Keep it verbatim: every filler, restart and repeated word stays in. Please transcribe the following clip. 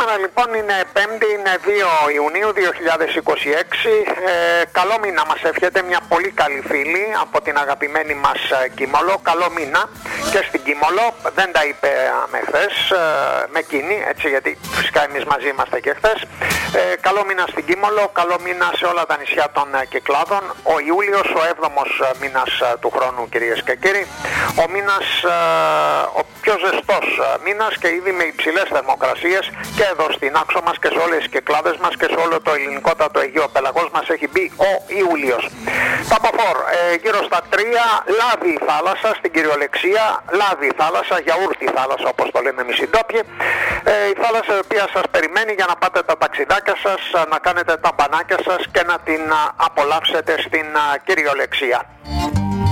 Σήμερα λοιπόν είναι Πέμπτη, είναι δύο Ιουνίου δύο χιλιάδες είκοσι έξι. Ε, καλό μήνα μας εύχεται μια πολύ καλή φίλη από την αγαπημένη μας Κίμολο. Καλό μήνα και στην Κίμολο. Δεν τα είπε με χθες, ε, με εκείνη, έτσι, γιατί φυσικά εμείς μαζί είμαστε και χθες. Ε, καλό μήνα στην Κίμολο, καλό μήνα σε όλα τα νησιά των ε, Κυκλάδων. Ο Ιούλιος, ο έβδομος μήνας ε, του χρόνου, κυρίες και κύριοι. Ο μήνας, ε, ο πιο ζεστός μήνας και ήδη με υψηλές θερμοκρασίες και εδώ στην άξο μας και σε όλες τις Κυκλάδες μας και σε όλο το ελληνικότατο Αιγαίο πελαγός μας έχει μπει ο Ιούλιος. Τα μποφόρ, ε, γύρω στα τρία, λάδι η θάλασσα στην κυριολεξία, λάδι η θάλασσα, γιαούρτι η θάλασσα όπως το λέμε εμείς οι ντόπιοι. Ε, η θάλασσα η οποία σας περιμένει για να πάτε τα ταξιδάκια σας, να κάνετε τα μπανάκια σας και να την απολαύσετε στην κυριολεξία.